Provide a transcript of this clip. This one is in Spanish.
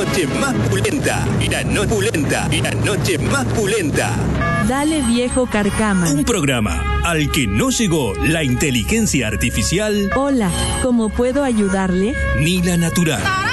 noche más pulenta. La noche más pulenta. Dale, viejo carcama. Un programa al que no llegó la inteligencia artificial. Hola, ¿cómo puedo ayudarle? Ni la natural.